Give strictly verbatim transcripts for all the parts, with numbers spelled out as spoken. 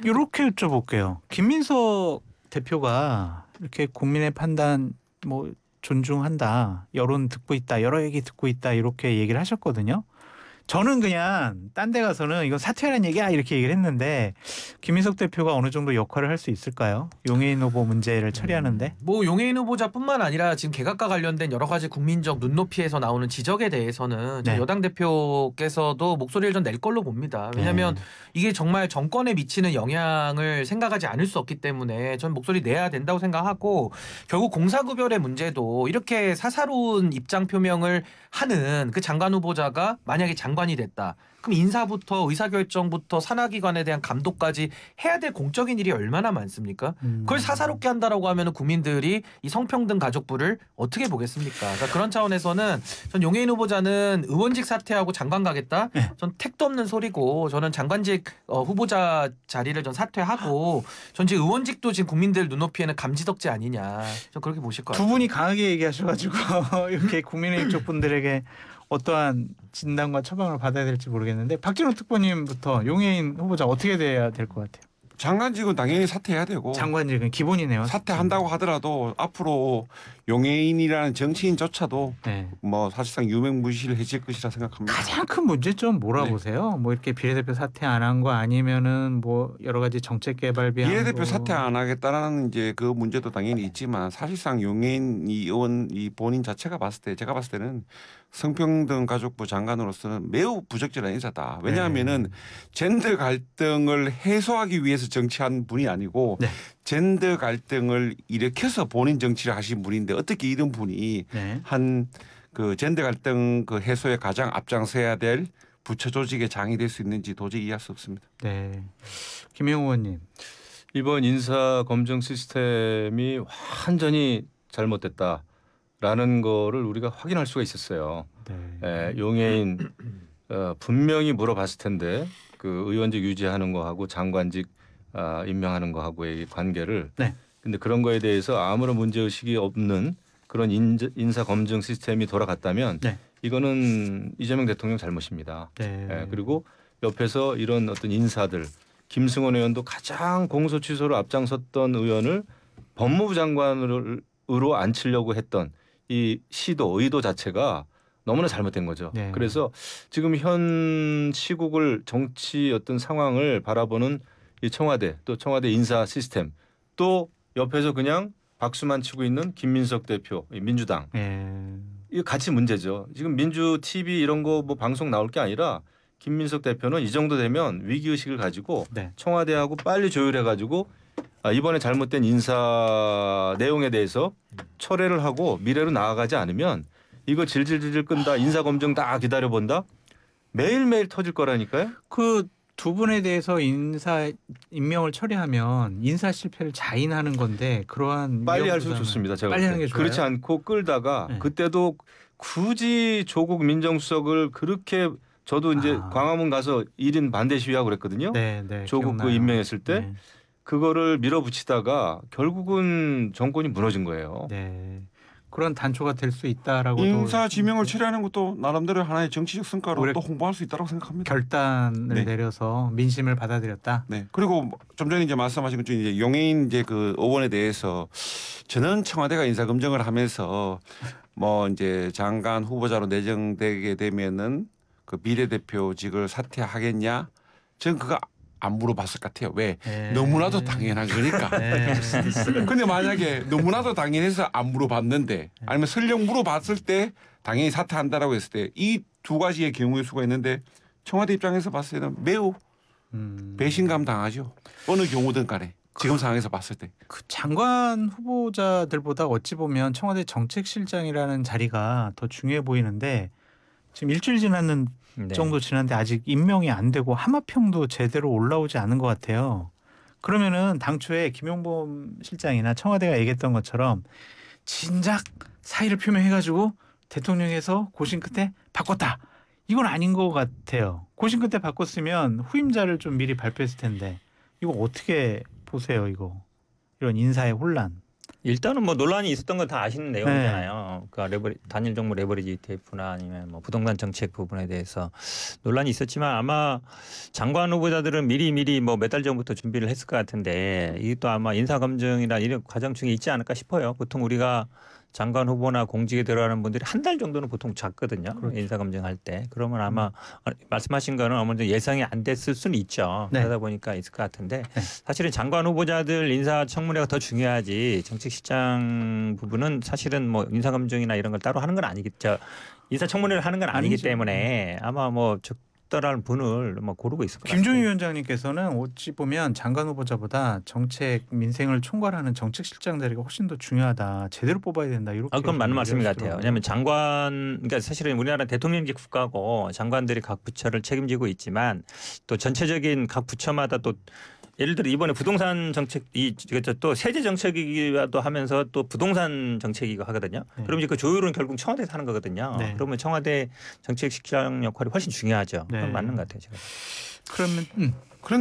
이렇게 여쭤볼게요. 김민석 대표가 이렇게 국민의 판단 뭐 존중한다, 여론 듣고 있다, 여러 얘기 듣고 있다 이렇게 얘기를 하셨거든요. 저는 그냥 딴 데 가서는 이건 사퇴하라는 얘기야 이렇게 얘기를 했는데 김민석 대표가 어느 정도 역할을 할 수 있을까요? 용해인 후보 문제를 처리하는데. 음, 뭐 용해인 후보자뿐만 아니라 지금 개각과 관련된 여러 가지 국민적 눈높이에서 나오는 지적에 대해서는 네. 여당 대표께서도 목소리를 좀 낼 걸로 봅니다. 왜냐하면 네. 이게 정말 정권에 미치는 영향을 생각하지 않을 수 없기 때문에 전 목소리 내야 된다고 생각하고 결국 공사구별의 문제도 이렇게 사사로운 입장 표명을 하는 그 장관 후보자가 만약에 장관이 됐다. 그럼 인사부터 의사결정부터 산하기관에 대한 감독까지 해야 될 공적인 일이 얼마나 많습니까? 음. 그걸 사사롭게 한다라고 하면 국민들이 이 성평등 가족부를 어떻게 보겠습니까? 그러니까 그런 차원에서는 전 용해인 후보자는 의원직 사퇴하고 장관 가겠다? 네. 전 택도 없는 소리고 저는 장관직 어, 후보자 자리를 전 사퇴하고 전 지금 의원직도 지금 국민들 눈높이에는 감지덕지 아니냐. 전 그렇게 보실 것 같아요. 두 분이 강하게 얘기하셔가지고 이렇게 국민의힘 쪽 분들에게 어떠한 진단과 처방을 받아야 될지 모르겠는데 박진호 특보님부터 용해인 후보자 어떻게 돼야 될 것 같아요? 장관직은 당연히 사퇴해야 되고 장관직은 기본이네요. 사퇴한다고 하더라도 앞으로 용해인이라는 정치인조차도 네. 뭐 사실상 유명무실해질 것이라 생각합니다. 가장 큰 문제점 뭐라 네. 보세요? 뭐 이렇게 비례대표 사퇴 안 한 거 아니면은 뭐 여러 가지 정책 개발비 비례대표 사퇴 안 하겠다라는 이제 그 문제도 당연히 있지만 사실상 용해인 이 의원 이 본인 자체가 봤을 때 제가 봤을 때는 성평등 가족부 장관으로서는 매우 부적절한 인사다. 왜냐하면은 네. 젠더 갈등을 해소하기 위해서 정치한 분이 아니고 네. 젠더 갈등을 일으켜서 본인 정치를 하신 분인데 어떻게 이런 분이 네. 한 그 젠더 갈등 그 해소에 가장 앞장서야 될 부처 조직의 장이 될 수 있는지 도저히 이해할 수 없습니다. 네. 김영우 의원님. 이번 인사 검증 시스템이 완전히 잘못됐다라는 거를 우리가 확인할 수가 있었어요. 네. 예, 용해인 어, 분명히 물어봤을 텐데 그 의원직 유지하는 거하고 장관직 어, 임명하는 거하고의 관계를. 네. 근데 그런 거에 대해서 아무런 문제의식이 없는 그런 인자, 인사 검증 시스템이 돌아갔다면 네. 이거는 이재명 대통령 잘못입니다. 네. 예, 그리고 옆에서 이런 어떤 인사들 김승원 의원도 가장 공소 취소로 앞장섰던 의원을 법무부 장관으로 앉히려고 했던 이 시도 의도 자체가 너무나 잘못된 거죠. 네. 그래서 지금 현 시국을 정치 어떤 상황을 바라보는 이 청와대 또 청와대 인사 시스템 또 옆에서 그냥 박수만 치고 있는 김민석 대표 민주당 네. 이거 같이 문제죠. 지금 민주 티비 이런 거 뭐 방송 나올 게 아니라 김민석 대표는 이 정도 되면 위기의식을 가지고 네. 청와대하고 빨리 조율해가지고 아, 이번에 잘못된 인사 내용에 대해서 철회를 하고 미래로 나아가지 않으면 이거 질질질질 끈다. 인사검증 다 기다려본다. 매일매일 터질 거라니까요. 그 두 분에 대해서 인사 임명을 처리하면 인사 실패를 자인하는 건데 그러한 빨리 할수록 위험부담은 좋습니다. 제가 빨리 볼 하는 때. 게 좋아요. 그렇지 않고 끌다가 네. 그때도 굳이 조국 민정수석을 그렇게 저도 이제 아. 광화문 가서 일 인 반대 시위하고 그랬거든요. 네, 네. 조국 기억나요. 그 임명했을 때 네. 그거를 밀어붙이다가 결국은 정권이 무너진 거예요. 네. 그런 단초가 될 수 있다라고 인사 지명을 처리하는 것도 나름대로 하나의 정치적 성과로 올해 또 홍보할 수 있다고 생각합니다. 결단을 네. 내려서 민심을 받아들였다. 네. 그리고 좀 전에 이제 말씀하신 것처럼 이제 용해인 이제 그 의원에 대해서 저는 청와대가 인사 검증을 하면서 뭐 이제 장관 후보자로 내정되게 되면은 그 비례대표직을 사퇴하겠냐? 저는 그거 안 물어봤을 것 같아요. 왜? 네. 너무나도 당연한 거니까. 네. 근데 만약에 너무나도 당연해서 안 물어봤는데 아니면 설령 물어봤을 때 당연히 사퇴한다라고 했을 때 이 두 가지의 경우의 수가 있는데 청와대 입장에서 봤을 때는 매우 음. 배신감 당하죠. 어느 경우든 간에 지금 상황에서 봤을 때. 그 장관 후보자들보다 어찌 보면 청와대 정책실장이라는 자리가 더 중요해 보이는데 지금 일주일 지났는 네. 정도 지났는데 아직 임명이 안 되고 하마평도 제대로 올라오지 않은 것 같아요. 그러면은 당초에 김용범 실장이나 청와대가 얘기했던 것처럼 진작 사의를 표명해가지고 대통령에서 고심 끝에 바꿨다. 이건 아닌 것 같아요. 고심 끝에 바꿨으면 후임자를 좀 미리 발표했을 텐데 이거 어떻게 보세요? 이거 이런 인사의 혼란. 일단은 뭐 논란이 있었던 건 다 아시는 내용이잖아요. 그러니까 레버리, 단일 종목 레버리지 이티에프나 아니면 뭐 부동산 정책 부분에 대해서 논란이 있었지만 아마 장관 후보자들은 미리 미리 뭐 몇 달 전부터 준비를 했을 것 같은데 이것도 아마 인사 검증이나 이런 과정 중에 있지 않을까 싶어요. 보통 우리가 장관 후보나 공직에 들어가는 분들이 한 달 정도는 보통 잡거든요. 그렇죠. 인사 검증할 때. 그러면 아마 음. 말씀하신 거는 어느 정도 예상이 안 됐을 수는 있죠. 네. 그러다 보니까 있을 것 같은데 네. 사실은 장관 후보자들 인사청문회가 더 중요하지 정책실장 부분은 사실은 뭐 인사 검증이나 이런 걸 따로 하는 건 아니겠죠. 인사청문회를 하는 건 아니기 아니죠. 때문에 아마 뭐 적절한 분을 뭐 고르고 있을 것 같아요. 김종인 위원장님께서는 어찌 보면 장관 후보자보다 정책 민생을 총괄하는 정책실장 자리가 훨씬 더 중요하다. 제대로 뽑아야 된다. 이렇게. 아, 그건 맞는 말씀인 것 같아요. 얘기하시더라고요. 왜냐하면 장관, 그러니까 사실은 우리나라 대통령직 국가고 장관들이 각 부처를 책임지고 있지만 또 전체적인 각 부처마다 또 예를 들어 이번에 부동산 정책 이또 세제 정책이기도 하면서 또 부동산 정책이고 하거든요. 네. 그럼 이제 그 조율은 결국 청와대에서 하는 거거든요. 네. 그러면 청와대 정책실장 역할이 훨씬 중요하죠. 네. 그건 맞는 것 같아요. 제가. 그러면 음.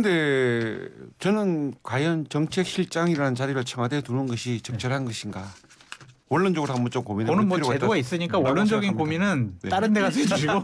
그런데 저는 과연 정책실장이라는 자리를 청와대에 두는 것이 적절한 것인가? 원론적으로 한번 좀 고민해 볼 그거는 뭐 필요가 제도가 있다. 있으니까 라고 원론적인 생각합니다. 고민은 네. 다른 데 가서 해주시고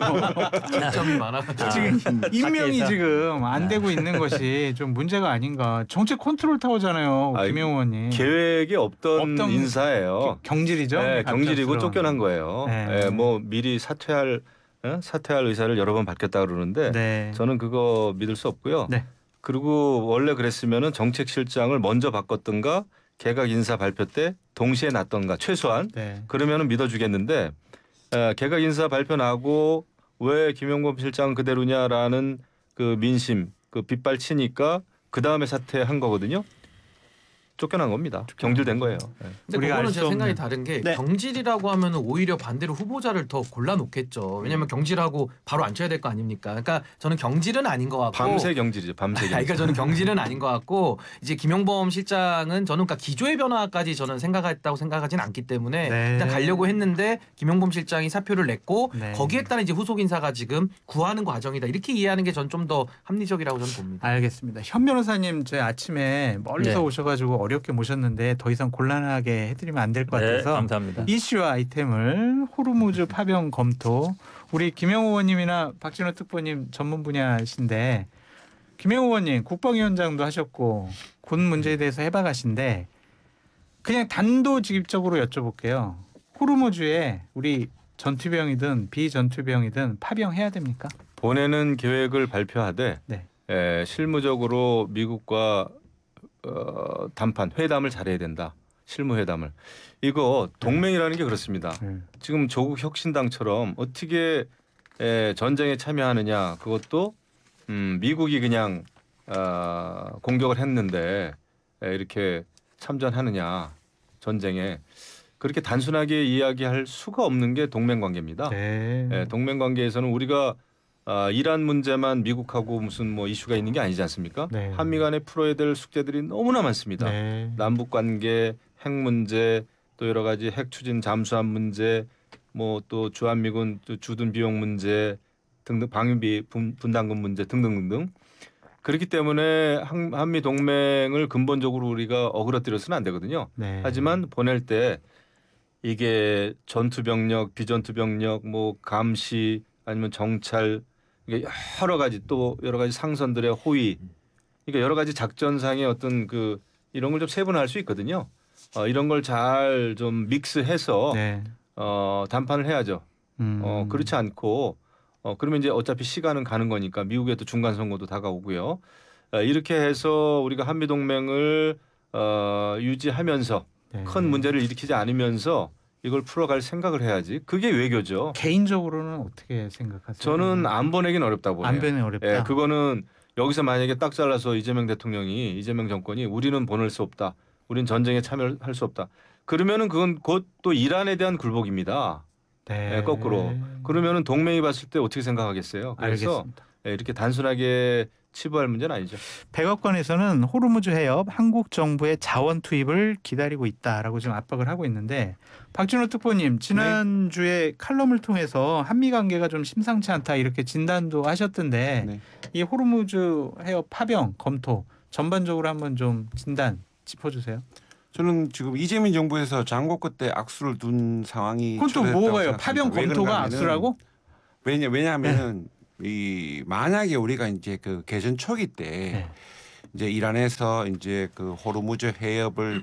점이 많아가지고. 지금 임명이 학계에서. 지금 안 되고 있는 것이 좀 문제가 아닌가. 정책 컨트롤 타워잖아요. 아, 김영호 의원님. 계획이 없던, 없던 인사예요. 경질이죠. 네, 경질이고 갑작스러운. 쫓겨난 거예요. 네. 네, 뭐 미리 사퇴할 어? 사퇴할 의사를 여러 번 밝혔다 그러는데 네. 저는 그거 믿을 수 없고요. 네. 그리고 원래 그랬으면은 정책실장을 먼저 바꿨던가 개각 인사 발표 때 동시에 놨던가 최소한 네. 그러면은 믿어주겠는데 에, 개각 인사 발표 나고 왜 김용범 실장 그대로냐라는 그 민심 그 빗발치니까 그 다음에 사퇴한 거거든요. 쫓겨난 겁니다. 경질된 거예요. 네. 근데 우리가 그거는 알 제 수 생각이 없는. 다른 게 네. 경질이라고 하면은 오히려 반대로 후보자를 더 골라놓겠죠. 왜냐하면 경질하고 바로 앉혀야 될 거 아닙니까? 그러니까 저는 경질은 아닌 것 같고. 밤새 경질이죠. 밤새 경질. 그러니까 저는 경질은 아닌 것 같고 이제 김용범 실장은 저는 그러니까 기조의 변화까지 저는 생각했다고 생각하진 않기 때문에 네. 일단 가려고 했는데 김용범 실장이 사표를 냈고 네. 거기에 따른 이제 후속 인사가 지금 구하는 과정이다 이렇게 이해하는 게 전 좀 더 합리적이라고 저는 봅니다. 알겠습니다. 현 변호사님 제 아침에 멀리서 네. 오셔가지고 어렵게 모셨는데 더 이상 곤란하게 해드리면 안 될 것 네, 같아서 감사합니다. 이슈와 아이템을 호르무즈 파병 검토 우리 김영호 의원님이나 박진호 특보님 전문 분야신데 김영호 의원님 국방위원장도 하셨고 군 문제에 대해서 해박하신데 그냥 단도직입적으로 여쭤볼게요. 호르무즈에 우리 전투병이든 비전투병이든 파병해야 됩니까? 보내는 계획을 발표하되 네. 에, 실무적으로 미국과 어, 담판 회담을 잘해야 된다. 실무회담을. 이거 동맹이라는 게 그렇습니다. 음. 지금 조국 혁신당처럼 어떻게 에, 전쟁에 참여하느냐 그것도 음, 미국이 그냥 어, 공격을 했는데 에, 이렇게 참전하느냐 전쟁에 그렇게 단순하게 이야기할 수가 없는 게 동맹관계입니다. 네. 예, 동맹관계에서는 우리가 아, 이란 문제만 미국하고 무슨 뭐 이슈가 있는 게 아니지 않습니까? 네. 한미 간에 풀어야 될 숙제들이 너무나 많습니다. 네. 남북 관계, 핵 문제, 또 여러 가지 핵 추진 잠수함 문제, 뭐 또 주한미군 또 주둔 비용 문제 등등 방위비 분, 분담금 문제 등등등등. 그렇기 때문에 한, 한미 동맹을 근본적으로 우리가 어그러뜨려서는 안 되거든요. 네. 하지만 보낼 때 이게 전투 병력, 비전투 병력, 뭐 감시 아니면 정찰 이게 여러 가지 또 여러 가지 상선들의 호위, 그러니까 여러 가지 작전상의 어떤 그 이런 걸 좀 세분화할 수 있거든요. 어, 이런 걸 잘 좀 믹스해서 네. 어, 담판을 해야죠. 음. 어, 그렇지 않고 어, 그러면 이제 어차피 시간은 가는 거니까 미국의 또 중간 선거도 다가오고요. 어, 이렇게 해서 우리가 한미 동맹을 어, 유지하면서 네. 큰 문제를 일으키지 않으면서 이걸 풀어갈 생각을 해야지. 그게 외교죠. 개인적으로는 어떻게 생각하세요? 저는 안 보내긴 어렵다고 봐요. 안 보내는 어렵다. 예, 그거는 여기서 만약에 딱 잘라서 이재명 대통령이 이재명 정권이 우리는 보낼 수 없다. 우리는 전쟁에 참여할 수 없다. 그러면은 그건 곧 또 이란에 대한 굴복입니다. 네. 예, 거꾸로. 그러면은 동맹이 봤을 때 어떻게 생각하겠어요? 그래서 알겠습니다. 예, 이렇게 단순하게 치부할 문제는 아니죠. 백악관에서는 호르무즈 해협 한국 정부의 자원 투입을 기다리고 있다라고 지금 압박을 하고 있는데 박진호 특보님 지난주에 칼럼을 통해서 한미 관계가 좀 심상치 않다 이렇게 진단도 하셨던데 네. 이 호르무즈 해협 파병 검토 전반적으로 한번 좀 진단 짚어주세요. 저는 지금 이재민 정부에서 장고 끝에 악수를 둔 상황이 그건 또 초래됐다고 뭐가요? 생각합니다. 파병 왜 검토가 그런가 하면은 악수라고? 왜냐 왜냐하면은 이 만약에 우리가 이제 그 개전 초기 때 네. 이제 이란에서 이제 그 호르무즈 해협을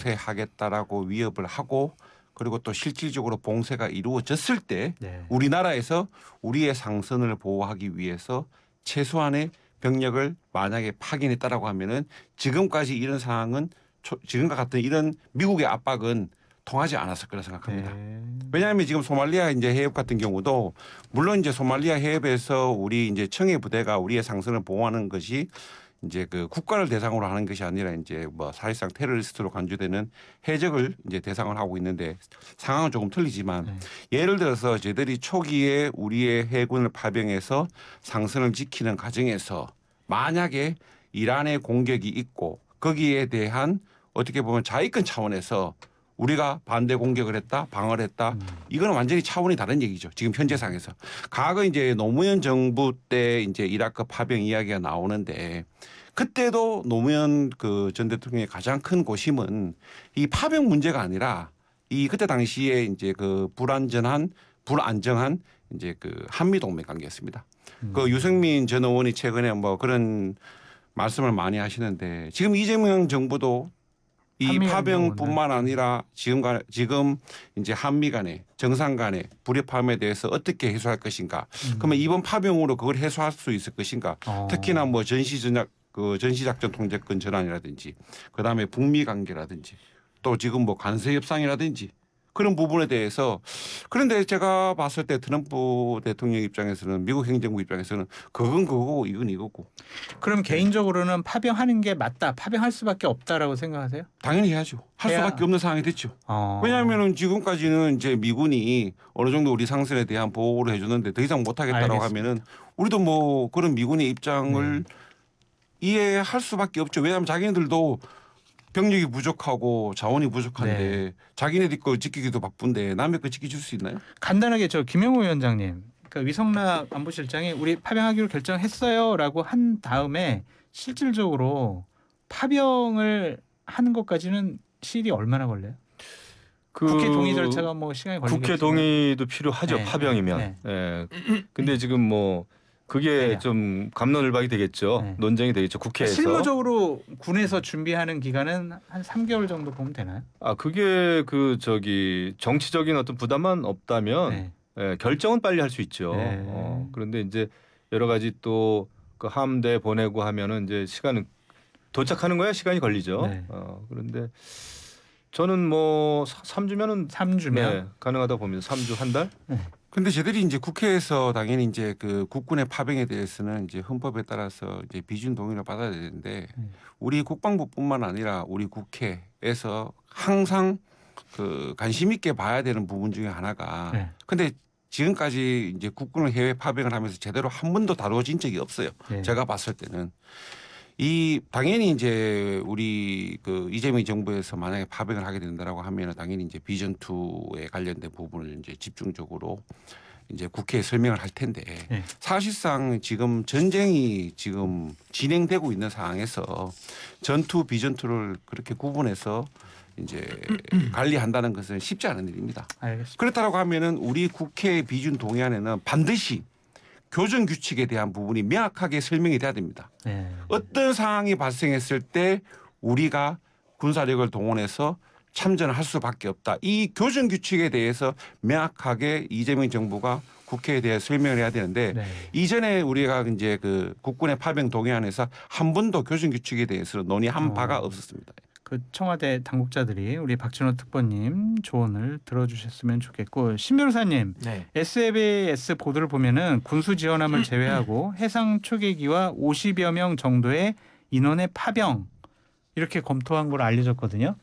봉쇄하겠다라고 위협을 하고 그리고 또 실질적으로 봉쇄가 이루어졌을 때 네. 우리나라에서 우리의 상선을 보호하기 위해서 최소한의 병력을 만약에 파견했다라고 하면은 지금까지 이런 상황은 초- 지금과 같은 이런 미국의 압박은 통하지 않았을 거라 생각합니다. 네. 왜냐하면 지금 소말리아 이제 해협 같은 경우도 물론 이제 소말리아 해협에서 우리 이제 청해 부대가 우리의 상선을 보호하는 것이 이제 그 국가를 대상으로 하는 것이 아니라 이제 뭐 사실상 테러리스트로 간주되는 해적을 이제 대상을 하고 있는데 상황은 조금 틀리지만 네. 예를 들어서 저희들이 초기에 우리의 해군을 파병해서 상선을 지키는 과정에서 만약에 이란의 공격이 있고 거기에 대한 어떻게 보면 자위권 차원에서 우리가 반대 공격을 했다, 방어를 했다. 이거는 완전히 차원이 다른 얘기죠. 지금 현재 상에서. 과거 이제 노무현 정부 때 이제 이라크 파병 이야기가 나오는데 그때도 노무현 그 전 대통령의 가장 큰 고심은 이 파병 문제가 아니라 이 그때 당시에 이제 그 불안전한 불안정한 이제 그 한미 동맹 관계였습니다. 그 유승민 전 의원이 최근에 뭐 그런 말씀을 많이 하시는데 지금 이재명 정부도 이 한미 파병뿐만 아니라 지금 가, 지금 이제 한미 간의 정상 간의 불협화음에 대해서 어떻게 해소할 것인가. 그러면 이번 파병으로 그걸 해소할 수 있을 것인가. 어. 특히나 뭐 전시 전략 그 전시작전 통제권 전환이라든지 그다음에 북미 관계라든지 또 지금 뭐 관세 협상이라든지 그런 부분에 대해서 그런데 제가 봤을 때 트럼프 대통령 입장에서는 미국 행정부 입장에서는 그건 그거고 이건 이거고 그럼 개인적으로는 파병하는 게 맞다. 파병할 수밖에 없다라고 생각하세요? 당연히 해야죠. 할 해야- 수밖에 없는 상황이 됐죠. 어. 왜냐하면은 지금까지는 이제 미군이 어느 정도 우리 상선에 대한 보호를 해주는데 더 이상 못하겠다라고 알겠습니다. 하면은 우리도 뭐 그런 미군의 입장을 네. 이해할 수밖에 없죠. 왜냐하면 자기네들도 병력이 부족하고 자원이 부족한데 네. 자기네들 거 지키기도 바쁜데 남의 거 지켜줄 수 있나요? 간단하게 저 김영우 위원장님, 그러니까 위성락 안보실장이 우리 파병하기로 결정했어요라고 한 다음에 실질적으로 파병을 하는 것까지는 시일이 얼마나 걸려요? 그 국회 동의 절차가 뭐 시간이 걸리겠지만 국회 동의도 필요하죠. 네, 파병이면. 네. 예. 근데 지금 뭐 그게 네. 좀 갑론을박이 되겠죠. 네. 논쟁이 되겠죠. 국회에서. 실무적으로 군에서 준비하는 기간은 한 삼 개월 정도 보면 되나요? 아 그게 그 저기 정치적인 어떤 부담만 없다면 네. 예, 결정은 빨리 할 수 있죠. 네. 어, 그런데 이제 여러 가지 또 그 함대 보내고 하면은 이제 시간은 도착하는 거야 시간이 걸리죠. 네. 어, 그런데 저는 뭐 삼 주면은 삼 주면 네, 가능하다 봅니다. 삼 주 한 달? 근데 저희들이 이제 국회에서 당연히 이제 그 국군의 파병에 대해서는 이제 헌법에 따라서 이제 비준 동의를 받아야 되는데 음. 우리 국방부뿐만 아니라 우리 국회에서 항상 그 관심 있게 봐야 되는 부분 중에 하나가 네. 근데 지금까지 이제 국군을 해외 파병을 하면서 제대로 한 번도 다루어진 적이 없어요. 네. 제가 봤을 때는 이 당연히 이제 우리 그 이재명 정부에서 만약에 파병을 하게 된다라고 하면은 당연히 이제 비전 투에 관련된 부분을 이제 집중적으로 이제 국회에 설명을 할 텐데 네. 사실상 지금 전쟁이 지금 진행되고 있는 상황에서 전투 비전 투를 그렇게 구분해서 이제 관리한다는 것은 쉽지 않은 일입니다. 알겠습니다. 그렇다고 하면은 우리 국회 비준 동의안에는 반드시 교전 규칙에 대한 부분이 명확하게 설명이 돼야 됩니다. 네. 어떤 상황이 발생했을 때 우리가 군사력을 동원해서 참전을 할 수밖에 없다. 이 교전 규칙에 대해서 명확하게 이재명 정부가 국회에 대해 설명을 해야 되는데 네. 이전에 우리가 이제 그 국군의 파병 동의안에서 한 번도 교전 규칙에 대해서 논의한 바가 어. 없었습니다. 그 청와대 당국자들이 우리 박진호 특보님 조언을 들어주셨으면 좋겠고 신 변호사님 네. 에스비에스 보도를 보면은 군수 지원함을 제외하고 해상 초계기와 오십여 명 정도의 인원의 파병 이렇게 검토한 걸로 알려졌거든요.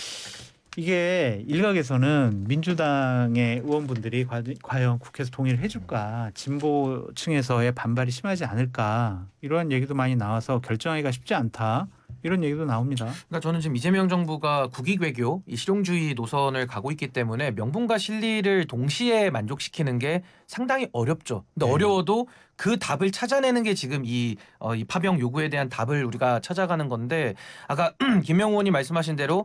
이게 일각에서는 민주당의 의원분들이 과- 과연 국회에서 동의를 해줄까 진보층에서의 반발이 심하지 않을까 이런 얘기도 많이 나와서 결정하기가 쉽지 않다 이런 얘기도 나옵니다. 그러니까 저는 지금 이재명 정부가 국익 외교, 이 실용주의 노선을 가고 있기 때문에 명분과 실리를 동시에 만족시키는 게 상당히 어렵죠. 근데 네. 어려워도 그 답을 찾아내는 게 지금 이, 어, 이 파병 요구에 대한 답을 우리가 찾아가는 건데 아까 김영우 의원이 말씀하신 대로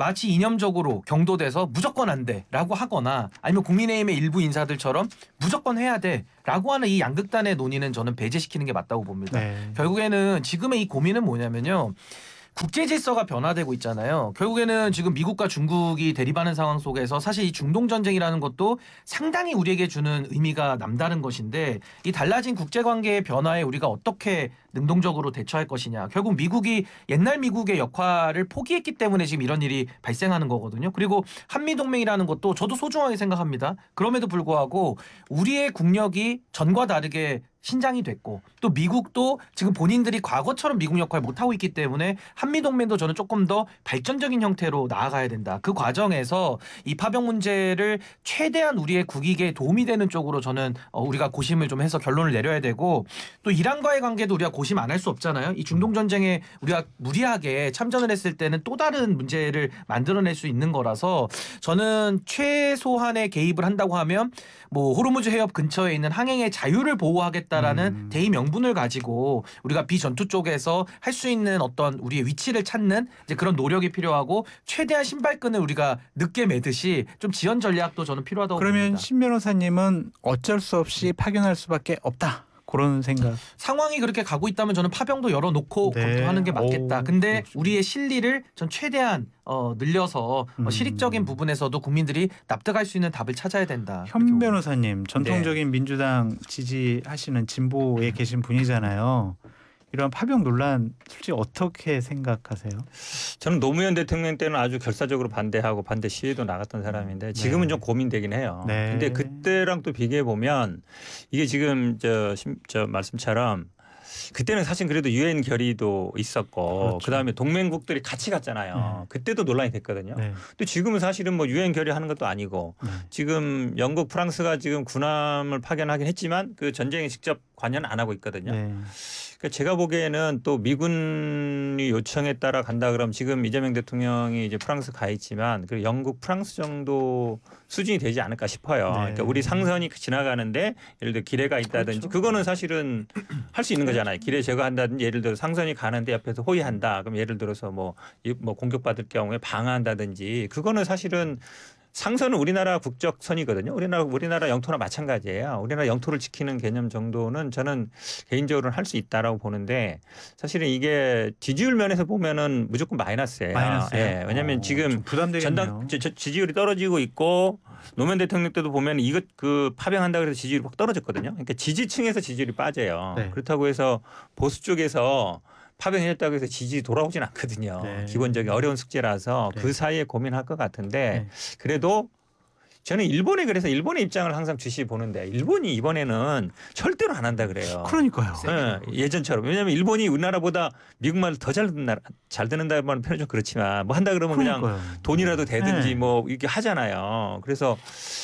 마치 이념적으로 경도돼서 무조건 안 돼라고 하거나 아니면 국민의힘의 일부 인사들처럼 무조건 해야 돼라고 하는 이 양극단의 논의는 저는 배제시키는 게 맞다고 봅니다. 네. 결국에는 지금의 이 고민은 뭐냐면요. 국제 질서가 변화되고 있잖아요. 결국에는 지금 미국과 중국이 대립하는 상황 속에서 사실 이 중동 전쟁이라는 것도 상당히 우리에게 주는 의미가 남다른 것인데 이 달라진 국제 관계의 변화에 우리가 어떻게 능동적으로 대처할 것이냐. 결국 미국이 옛날 미국의 역할을 포기했기 때문에 지금 이런 일이 발생하는 거거든요. 그리고 한미 동맹이라는 것도 저도 소중하게 생각합니다. 그럼에도 불구하고 우리의 국력이 전과 다르게 신장이 됐고 또 미국도 지금 본인들이 과거처럼 미국 역할을 못하고 있기 때문에 한미동맹도 저는 조금 더 발전적인 형태로 나아가야 된다. 그 과정에서 이 파병 문제를 최대한 우리의 국익에 도움이 되는 쪽으로 저는 어, 우리가 고심을 좀 해서 결론을 내려야 되고 또 이란과의 관계도 우리가 고심 안 할 수 없잖아요. 이 중동 전쟁에 우리가 무리하게 참전을 했을 때는 또 다른 문제를 만들어낼 수 있는 거라서 저는 최소한의 개입을 한다고 하면 뭐 호르무즈 해협 근처에 있는 항행의 자유를 보호하겠다라는 음. 대의 명분을 가지고 우리가 비전투 쪽에서 할 수 있는 어떤 우리의 위치를 찾는 이제 그런 노력이 필요하고 최대한 신발끈을 우리가 늦게 매듯이 좀 지연 전략도 저는 필요하다고 그러면 봅니다. 신 변호사님은 어쩔 수 없이 파견할 수밖에 없다. 그런 생각. 상황이 그렇게 가고 있다면 저는 파병도 열어놓고 네. 검토하는 게 맞겠다. 오, 근데 그렇죠. 우리의 실리를 전 최대한 어, 늘려서 음. 어, 실익적인 부분에서도 국민들이 납득할 수 있는 답을 찾아야 된다. 현 변호사님 전통적인 민주당 지지하시는 진보에 계신 분이잖아요. 이런 파병 논란 솔직히 어떻게 생각하세요? 저는 노무현 대통령 때는 아주 결사적으로 반대하고 반대 시위도 나갔던 사람인데 지금은 네. 좀 고민되긴 해요. 네. 근데 그때랑 또 비교해 보면 이게 지금 저, 심- 저 말씀처럼 그때는 사실 그래도 유엔 결의도 있었고 그렇죠. 그다음에 동맹국들이 같이 갔잖아요. 네. 그때도 논란이 됐거든요. 네. 근데 지금은 사실은 뭐 유엔 결의하는 것도 아니고 네. 지금 영국, 프랑스가 지금 군함을 파견하긴 했지만 그 전쟁에 직접 관여는 안 하고 있거든요. 네. 그러니까 제가 보기에는 또 미군이 요청에 따라 간다 그러면 지금 이재명 대통령이 이제 프랑스 가 있지만 그 영국, 프랑스 정도 수준이 되지 않을까 싶어요. 네. 그러니까 우리 상선이 지나가는데 예를 들어 기뢰가 있다든지 그렇죠. 그거는 사실은 할 수 있는 거잖아요. 기뢰 제거한다든지 예를 들어 상선이 가는데 옆에서 호위한다. 그럼 예를 들어서 뭐, 이- 뭐 공격받을 경우에 방어한다든지 그거는 사실은 상선은 우리나라 국적선이거든요. 우리나라 우리나라 영토나 마찬가지예요. 우리나라 영토를 지키는 개념 정도는 저는 개인적으로는 할 수 있다라고 보는데 사실은 이게 지지율 면에서 보면은 무조건 마이너스예요. 마이너스예요? 예, 왜냐하면 어, 지금 좀 부담되겠네요. 전당 저- 저- 지지율이 떨어지고 있고 노무현 대통령 때도 보면 이것 그 파병한다 그래서 지지율이 확 떨어졌거든요. 그러니까 지지층에서 지지율이 빠져요. 네. 그렇다고 해서 보수 쪽에서 파병했다고 해서 지지 돌아오진 않거든요. 네. 기본적인 어려운 숙제라서 네. 그 사이에 고민할 것 같은데 네. 그래도 저는 일본에 그래서 일본의 입장을 항상 주시 보는데 일본이 이번에는 절대로 안 한다 그래요. 그러니까요. 예, 예전처럼 왜냐하면 일본이 우리나라보다 미국 말을 더 잘 듣는 나라, 잘 듣는다는 표현은 좀 그렇지만 뭐 한다 그러면 그냥 그러니까요. 돈이라도 되든지 네. 뭐 이렇게 하잖아요. 그래서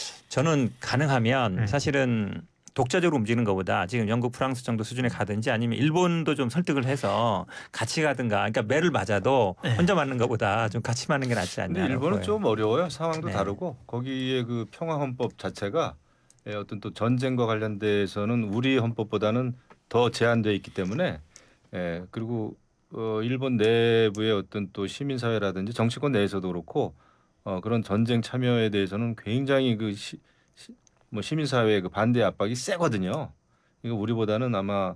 저는 가능하면 네. 사실은 독자적으로 움직이는 것보다 지금 영국, 프랑스 정도 수준에 가든지 아니면 일본도 좀 설득을 해서 같이 가든가 그러니까 매를 맞아도 네. 혼자 맞는 것보다 좀 같이 맞는 게 낫지 않나. 근데 일본은 좀 어려워요. 상황도 네. 다르고 거기에 그 평화 헌법 자체가 예, 어떤 또 전쟁과 관련돼서는 우리 헌법보다는 더 제한돼 있기 때문에 예, 그리고 어, 일본 내부의 어떤 또 시민 사회라든지 정치권 내에서도 그렇고 어, 그런 전쟁 참여에 대해서는 굉장히 그 시, 시, 뭐 시민 사회의 그 반대 압박이 세거든요. 이거 우리보다는 아마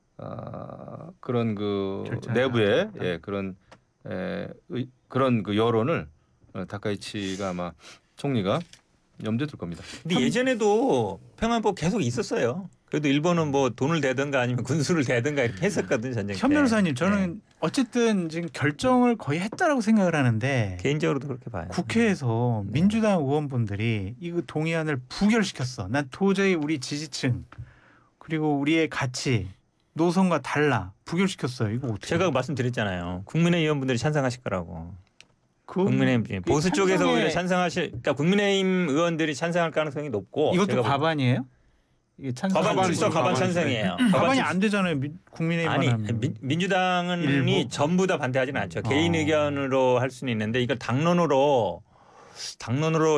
아, 그런 그 결정을 내부의 하겠다. 예, 그런 에, 의, 그런 그 여론을 어, 다카이치가 아마 총리가 염두에 둘 겁니다. 근데 예전에도 평화헌법 계속 있었어요. 그래도 일본은 뭐 돈을 대든가 아니면 군수를 대든가 이렇게 했었거든요 전쟁 때. 현 변호사님 네. 저는 어쨌든 지금 결정을 거의 했다라고 생각을 하는데 개인적으로도 그렇게 봐요. 국회에서 네. 민주당 의원분들이 이거 동의안을 부결시켰어. 난 도저히 우리 지지층 그리고 우리의 가치 노선과 달라 부결시켰어요. 이거 어떻게? 제가 말씀드렸잖아요. 국민의힘 의원분들이 찬성하실 거라고. 그 국민의힘 보수 쪽에서 찬성에- 오히려 찬성하실, 그러니까 국민의힘 의원들이 찬성할 가능성이 높고. 이것도 제가 보- 과반이에요? 이게 찬성 과반 과반이죠, 출석 과반 과반이죠. 찬성이에요. 과반이 출석. 안 되잖아요. 미- 국민의힘만 아니 하면. 민, 민주당은 일부? 이 전부 다 반대하지는 않죠. 개인 어. 의견으로 할 수는 있는데 이걸 당론으로 당론으로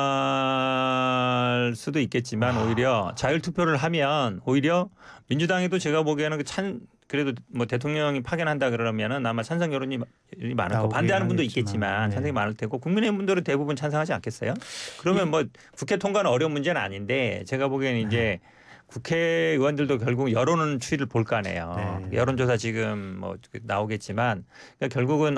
정할 수도 있겠지만 오히려 자율 투표를 하면 오히려 민주당에도 제가 보기에는 그 찬 그래도 뭐 대통령이 파견한다 그러면은 아마 찬성 여론이 많을 거고 나오긴 반대하는 분도 하겠지만, 있겠지만 네. 찬성이 많을 테고 국민의 분들은 대부분 찬성하지 않겠어요? 그러면 뭐 국회 통과는 어려운 문제는 아닌데 제가 보기에는 이제 국회의원들도 결국 여론 추이를 볼 거 아니에요. 네. 여론조사 지금 뭐 나오겠지만 그러니까 결국은